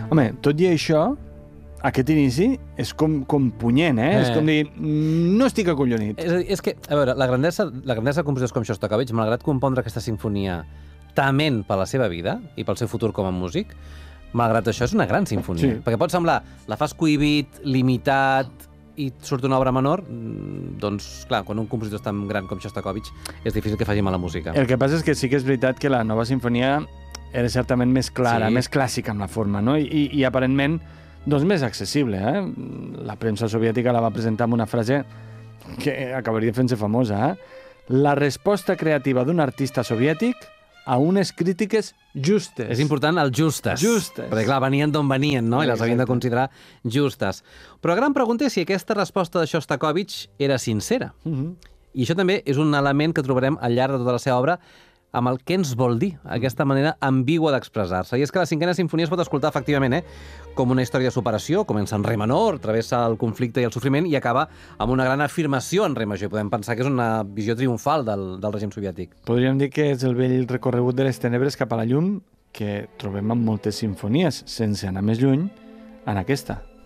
Home, tot i això, aquest inici és com punyent, És com dir, no estic acollonit. És que, a veure, la grandesa de compositors com Shostakovich, malgrat compondre aquesta sinfonia tement per la seva vida i pel seu futur com a músic, malgrat això és una gran sinfonia. Sí. Perquè pot semblar, la fas cohibit, limitat, i surt una obra menor, doncs, clar, quan un compositor és tan gran com Shostakovich, és difícil que faci mala música. El que passa és que sí que és veritat que la nova sinfonia era certament més clara, més clàssica amb la forma, no? I aparentment, doncs més accessible, La premsa soviètica la va presentar amb una frase que acabaria fent-se famosa, La resposta creativa d'un artista soviètic a unes crítiques justes. És important el justes. Justes. Perquè, clar, venien d'on venien, no? I les havien de considerar justes. Però la gran pregunta és si aquesta resposta de Shostakovich era sincera. I això també és un element que trobarem al llarg de tota la seva obra amb el que ens vol dir, aquesta manera ambigua d'expressar-se. I és que la cinquena sinfonia es pot escoltar, efectivament, com una història de superació, comença en re menor, travessa el conflicte i el sofriment i acaba amb una gran afirmació en re major. Podem pensar que és una visió triomfal del règim soviètic. Podríem dir que és el vell recorregut de les tenebres cap a la llum que trobem en moltes sinfonies, sense anar més lluny, en aquesta.